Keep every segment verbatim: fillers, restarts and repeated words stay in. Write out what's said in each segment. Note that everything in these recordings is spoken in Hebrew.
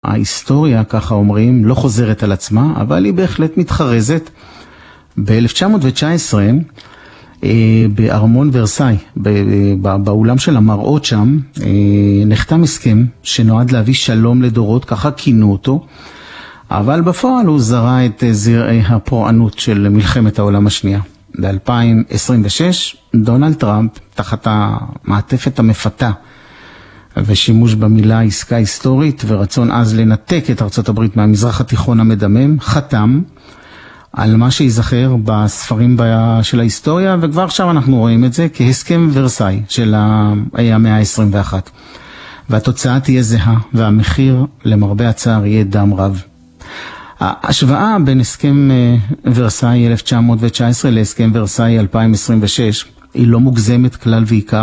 ההיסטוריה, ככה אומרים, לא חוזרת על עצמה, אבל היא בהחלט מתחרזת. ב-אלף תשע מאות תשע עשרה, בארמון ורסאי, באולם של המראות שם, נחתם הסכם שנועד להביא שלום לדורות, ככה כינו אותו, אבל בפועל הוא זרע את זרעי הפורענות של מלחמת העולם השנייה. ב-אלפיים עשרים ושש, דונלד טראמפ, תחת המעטפת המפתה, ושימוש במילה עסקה היסטורית ורצון אז לנתק את ארצות הברית מהמזרח התיכון המדמם, חתם על מה שיזכר בספרים של ההיסטוריה, וכבר עכשיו אנחנו רואים את זה כהסכם ורסאי של המאה ה-עשרים ואחת. והתוצאה תהיה זהה, והמחיר למרבה הצער יהיה דם רב. ההשוואה בין הסכם ורסאי אלף תשע מאות תשע עשרה להסכם ורסאי אלפיים עשרים ושש היא לא מוגזמת כלל ועיקר.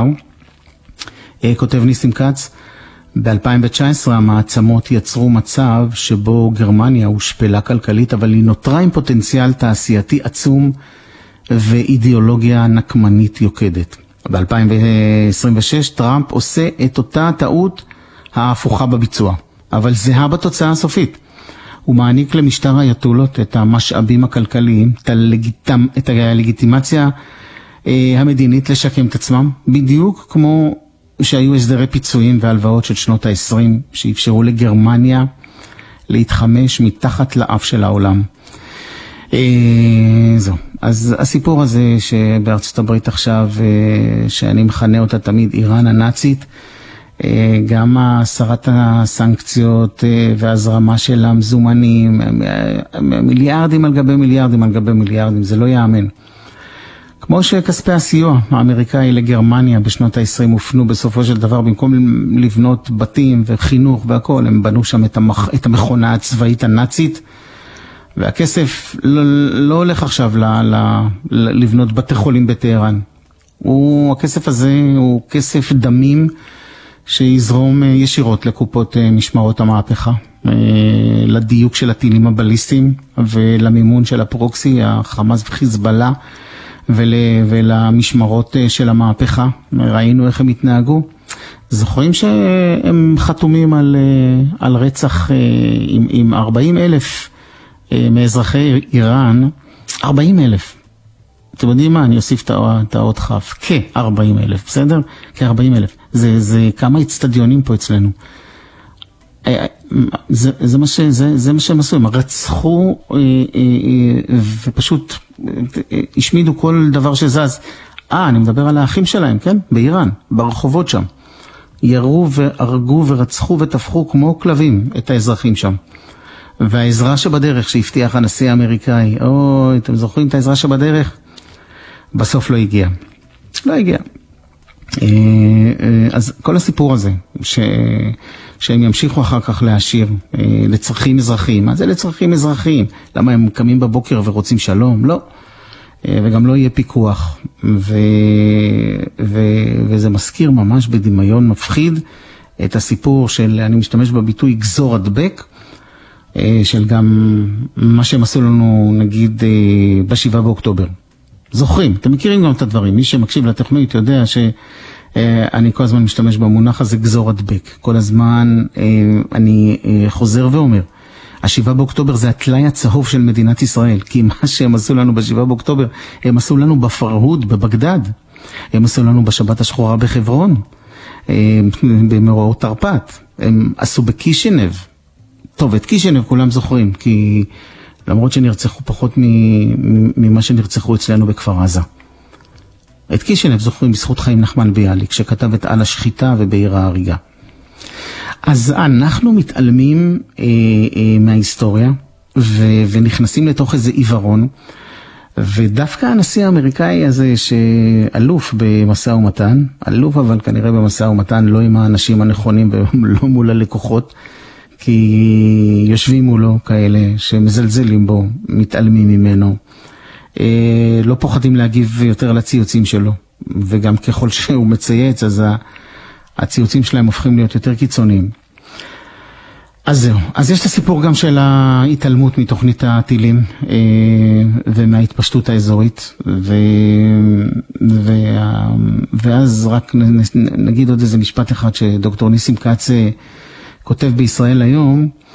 כותב ניסים כץ, ב-אלפיים תשע עשרה המעצמות יצרו מצב שבו גרמניה הושפלה כלכלית, אבל היא נותרה עם פוטנציאל תעשייתי עצום ואידיאולוגיה נקמנית יוקדת. ב-אלפיים עשרים ושש טראמפ עושה את אותה טעות ההפוכה בביצוע, אבל זהה בתוצאה הסופית. הוא מעניק למשטר האייתולות את המשאבים הכלכליים, את, הלגיטמ, את הלגיטימציה אה, המדינית לשקם את עצמם, בדיוק כמו שהיו הסדרי פיצויים והלוואות של שנות ה-עשרים, שאפשרו לגרמניה להתחמש מתחת לאף של העולם. אה, זו. אז הסיפור הזה שבארצות הברית עכשיו, אה, שאני מכנה אותה תמיד איראן הנאצית, גם הסרת הסנקציות והזרמה של המזומנים, מיליארדים על גבי מיליארדים על גבי מיליארדים, זה לא יאמן. כמו שכספי הסיוע האמריקאי לגרמניה בשנות ה-עשרים הופנו בסופו של דבר, במקום לבנות בתים וחינוך והכל, הם בנו שם את, המח... את המכונה הצבאית הנאצית, והכסף לא, לא הולך עכשיו ל... ל... לבנות בתי חולים בטהרן. הוא... הכסף הזה הוא כסף דמים, שיזרום ישירות לקופות משמרות המהפכה, לדיוק של הטילים הבליסטיים ולמימון של הפרוקסי, החמאס וחיזבאללה, ול, ולמשמרות של המהפכה. ראינו איך הם התנהגו. זוכרים שהם חתומים על, על רצח עם, עם ארבעים אלף מאזרחי איראן, ארבעים אלף. אתם יודעים מה? אני אוסיף את האות חף. כ-ארבעים אלף, בסדר? כ-ארבעים אלף. זה, זה כמה אצטדיונים פה אצלנו. זה, זה מה ש, זה, זה מה שהם עשו. הם רצחו ופשוט השמידו כל דבר שזז. אה, אני מדבר על האחים שלהם, כן? באיראן, ברחובות שם. ירו והרגו ורצחו וטפחו כמו כלבים את האזרחים שם. והעזרה שבדרך שהבטיח הנשיא האמריקאי, אוי, אתם זוכרים את העזרה שבדרך? בסוף לא הגיע. לא הגיע. אז כל הסיפור הזה, ש... שהם ימשיכו אחר כך להשאיר לצרכים אזרחיים. מה זה לצרכים אזרחיים? למה הם קמים בבוקר ורוצים שלום? לא. וגם לא יהיה פיקוח. ו... ו... וזה מזכיר ממש בדמיון מפחיד את הסיפור של, אני משתמש בביטוי גזור הדבק, של גם מה שהם עשו לנו, נגיד, בשבעה באוקטובר. זוכרים, אתם מכירים גם את הדברים. מי שמקשיב לתוכנית יודע שאני כל הזמן משתמש במונח הזה גזור הדבק. כל הזמן אני חוזר ואומר, השבעה באוקטובר זה הטלאי הצהוב של מדינת ישראל, כי מה שהם עשו לנו בשבעה באוקטובר, הם עשו לנו בפרהוד, בבגדד, הם עשו לנו בשבת השחורה בחברון, במאורעות תרפ"ט, הם עשו בקישינב. טוב, את קישינב כולם זוכרים, כי למרות שנרצחו פחות ממה שנרצחו אצלנו בכפר עזה. את קישינב זוכרים בזכות חיים נחמן ביאליק, שכתב את על השחיטה ובעיר ההריגה. אז אנחנו מתעלמים אה, אה, מההיסטוריה, ו- ונכנסים לתוך איזה עיוורון, ודווקא הנשיא האמריקאי הזה שאלוף במשא ומתן, אלוף אבל כנראה במשא ומתן לא עם האנשים הנכונים ולא מול הלקוחות, כי יושבים מולו כאלה שמזלזלים בו, מתעלמים ממנו, אה, לא פוחדים להגיב יותר לציוצים שלו, וגם ככל שהוא מצייץ, אז הציוצים שלהם הופכים להיות יותר קיצוניים. אז זהו, אז יש את הסיפור גם של ההתעלמות מתוכנית הטילים, אה, ומההתפשטות האזורית, ו, ו, ואז רק נגיד עוד איזה משפט אחד שדוקטור ניסים כץ כותב בישראל היום,